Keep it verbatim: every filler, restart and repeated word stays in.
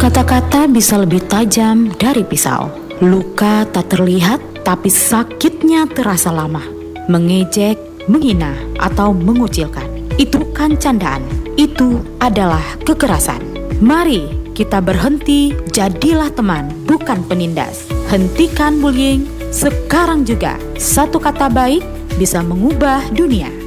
Kata-kata bisa lebih tajam dari pisau. Luka tak terlihat, tapi sakitnya terasa lama. Mengejek, menghina, atau mengucilkan, itu bukan candaan. Itu adalah kekerasan. Mari kita berhenti, jadilah teman, bukan penindas. Hentikan bullying sekarang juga. Satu kata baik bisa mengubah dunia.